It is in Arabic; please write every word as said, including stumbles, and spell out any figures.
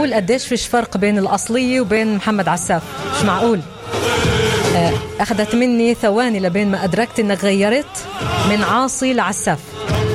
معقول قديش فيش فرق بين الأصلية وبين محمد عساف، مش معقول. أخذت مني ثواني لبين ما أدركت إنك غيرت من عاصي لعساف.